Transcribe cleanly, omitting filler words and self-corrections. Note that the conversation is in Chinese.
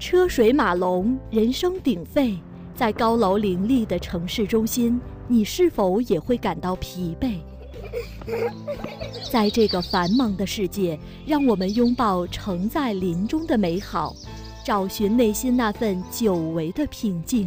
车水马龙，人声鼎沸，在高楼林立的城市中心，你是否也会感到疲惫？在这个繁忙的世界，让我们拥抱城在林中的美好，找寻内心那份久违的平静。